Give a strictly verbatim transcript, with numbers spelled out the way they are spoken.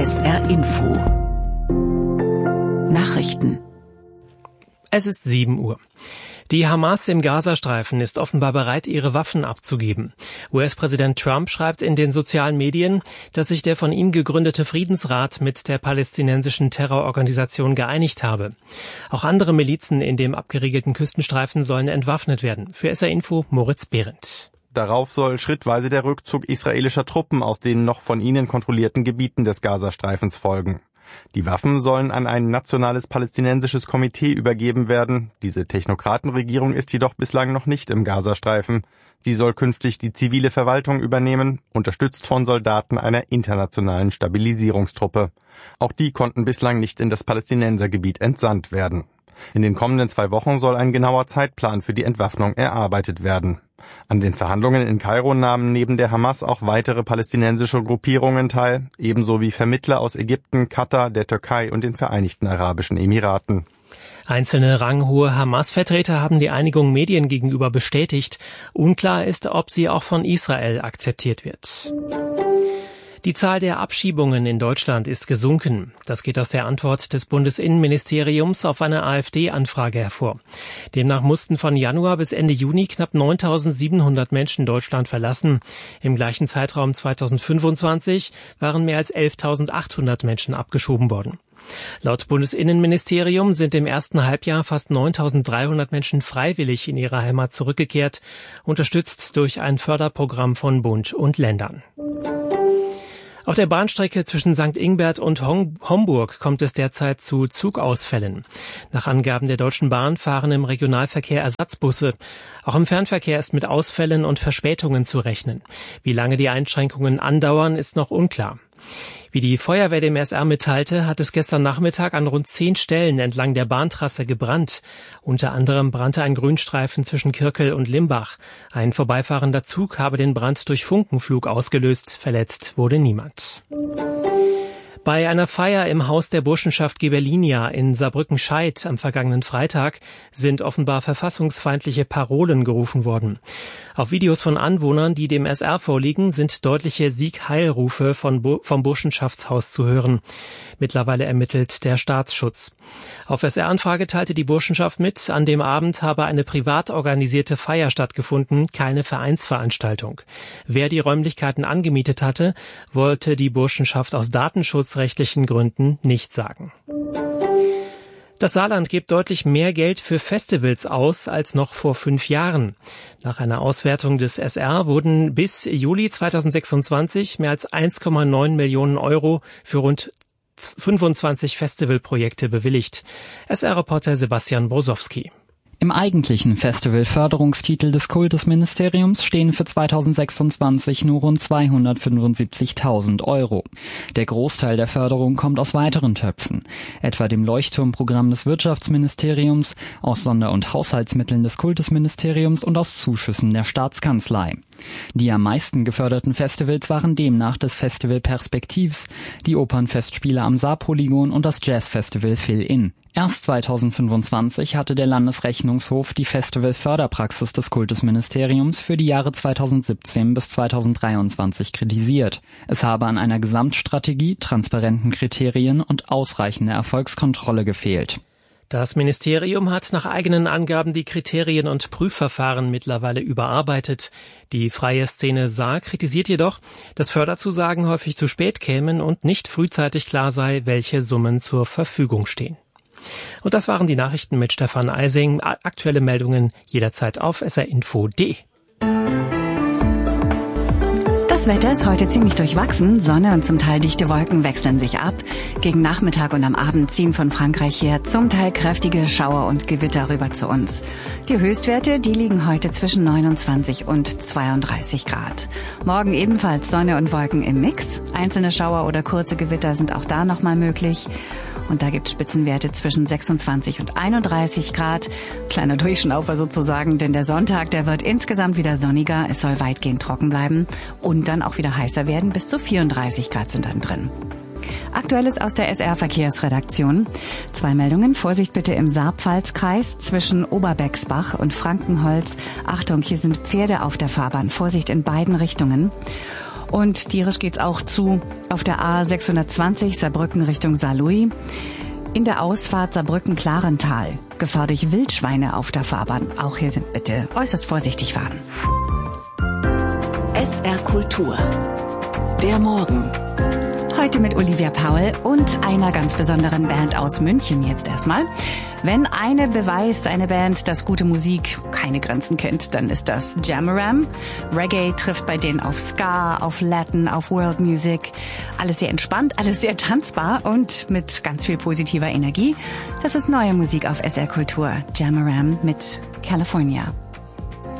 S R Info Nachrichten. Es ist sieben Uhr. Die Hamas im Gazastreifen ist offenbar bereit, ihre Waffen abzugeben. U S-Präsident Trump schreibt in den sozialen Medien, dass sich der von ihm gegründete Friedensrat mit der palästinensischen Terrororganisation geeinigt habe. Auch andere Milizen in dem abgeriegelten Küstenstreifen sollen entwaffnet werden. Für S R Info Moritz Behrendt. Darauf soll schrittweise der Rückzug israelischer Truppen aus den noch von ihnen kontrollierten Gebieten des Gazastreifens folgen. Die Waffen sollen an ein nationales palästinensisches Komitee übergeben werden. Diese Technokratenregierung ist jedoch bislang noch nicht im Gazastreifen. Sie soll künftig die zivile Verwaltung übernehmen, unterstützt von Soldaten einer internationalen Stabilisierungstruppe. Auch die konnten bislang nicht in das Palästinensergebiet entsandt werden. In den kommenden zwei Wochen soll ein genauer Zeitplan für die Entwaffnung erarbeitet werden. An den Verhandlungen in Kairo nahmen neben der Hamas auch weitere palästinensische Gruppierungen teil, ebenso wie Vermittler aus Ägypten, Katar, der Türkei und den Vereinigten Arabischen Emiraten. Einzelne ranghohe Hamas-Vertreter haben die Einigung Medien gegenüber bestätigt. Unklar ist, ob sie auch von Israel akzeptiert wird. Die Zahl der Abschiebungen in Deutschland ist gesunken. Das geht aus der Antwort des Bundesinnenministeriums auf eine AfD-Anfrage hervor. Demnach mussten von Januar bis Ende Juni knapp neuntausendsiebenhundert Menschen Deutschland verlassen. Im gleichen Zeitraum zweitausendfünfundzwanzig waren mehr als elftausendachthundert Menschen abgeschoben worden. Laut Bundesinnenministerium sind im ersten Halbjahr fast neuntausenddreihundert Menschen freiwillig in ihre Heimat zurückgekehrt, unterstützt durch ein Förderprogramm von Bund und Ländern. Auf der Bahnstrecke zwischen Sankt Ingbert und Homburg kommt es derzeit zu Zugausfällen. Nach Angaben der Deutschen Bahn fahren im Regionalverkehr Ersatzbusse. Auch im Fernverkehr ist mit Ausfällen und Verspätungen zu rechnen. Wie lange die Einschränkungen andauern, ist noch unklar. Wie die Feuerwehr dem S R mitteilte, hat es gestern Nachmittag an rund zehn Stellen entlang der Bahntrasse gebrannt. Unter anderem brannte ein Grünstreifen zwischen Kirkel und Limbach. Ein vorbeifahrender Zug habe den Brand durch Funkenflug ausgelöst. Verletzt wurde niemand. Bei einer Feier im Haus der Burschenschaft Ghibellinia in Saarbrücken-Scheidt am vergangenen Freitag sind offenbar verfassungsfeindliche Parolen gerufen worden. Auf Videos von Anwohnern, die dem S R vorliegen, sind deutliche Sieg-Heil-Rufe von Bu- vom Burschenschaftshaus zu hören. Mittlerweile ermittelt der Staatsschutz. Auf S R-Anfrage teilte die Burschenschaft mit, an dem Abend habe eine privat organisierte Feier stattgefunden, keine Vereinsveranstaltung. Wer die Räumlichkeiten angemietet hatte, wollte die Burschenschaft aus datenschutzrechtlichen Gründen nicht sagen. Das Saarland gibt deutlich mehr Geld für Festivals aus als noch vor fünf Jahren. Nach einer Auswertung des S R wurden bis Juli zweitausendsechsundzwanzig mehr als eins Komma neun Millionen Euro für rund fünfundzwanzig Festivalprojekte bewilligt. S R-Reporter Sebastian Brosowski. Im eigentlichen Festivalförderungstitel des Kultusministeriums stehen für zweitausendsechsundzwanzig nur rund zweihundertfünfundsiebzigtausend Euro. Der Großteil der Förderung kommt aus weiteren Töpfen, etwa dem Leuchtturmprogramm des Wirtschaftsministeriums, aus Sonder- und Haushaltsmitteln des Kultusministeriums und aus Zuschüssen der Staatskanzlei. Die am meisten geförderten Festivals waren demnach das Festival Perspektivs, die Opernfestspiele am Saarpolygon und das Jazzfestival Fill-In. Erst zweitausendfünfundzwanzig hatte der Landesrechnungshof die Festivalförderpraxis des Kultusministeriums für die Jahre zweitausendsiebzehn bis zweitausenddreiundzwanzig kritisiert. Es habe an einer Gesamtstrategie, transparenten Kriterien und ausreichender Erfolgskontrolle gefehlt. Das Ministerium hat nach eigenen Angaben die Kriterien und Prüfverfahren mittlerweile überarbeitet. Die freie Szene Saar kritisiert jedoch, dass Förderzusagen häufig zu spät kämen und nicht frühzeitig klar sei, welche Summen zur Verfügung stehen. Und das waren die Nachrichten mit Stefan Eising. Aktuelle Meldungen jederzeit auf s r info punkt d e. Das Wetter ist heute ziemlich durchwachsen. Sonne und zum Teil dichte Wolken wechseln sich ab. Gegen Nachmittag und am Abend ziehen von Frankreich her zum Teil kräftige Schauer und Gewitter rüber zu uns. Die Höchstwerte, die liegen heute zwischen neunundzwanzig und zweiunddreißig Grad. Morgen ebenfalls Sonne und Wolken im Mix. Einzelne Schauer oder kurze Gewitter sind auch da nochmal möglich. Und da gibt es Spitzenwerte zwischen sechsundzwanzig und einunddreißig Grad. Kleiner Durchschnaufer sozusagen, denn der Sonntag, der wird insgesamt wieder sonniger. Es soll weitgehend trocken bleiben und dann auch wieder heißer werden. Bis zu vierunddreißig Grad sind dann drin. Aktuelles aus der S R-Verkehrsredaktion. Zwei Meldungen. Vorsicht bitte im Saar-Pfalz-Kreis zwischen Oberbexbach und Frankenholz. Achtung, hier sind Pferde auf der Fahrbahn. Vorsicht in beiden Richtungen. Und tierisch geht's auch zu auf der A sechshundertzwanzig Saarbrücken Richtung Saarlouis. In der Ausfahrt Saarbrücken-Klarental. Gefahr durch Wildschweine auf der Fahrbahn. Auch hier bitte äußerst vorsichtig fahren. S R Kultur. Der Morgen. Heute mit Olivia Paul und einer ganz besonderen Band aus München jetzt erstmal. Wenn eine beweist, eine Band, dass gute Musik keine Grenzen kennt, dann ist das Jamaram. Reggae trifft bei denen auf Ska, auf Latin, auf World Music. Alles sehr entspannt, alles sehr tanzbar und mit ganz viel positiver Energie. Das ist neue Musik auf S R Kultur. Jamaram mit California.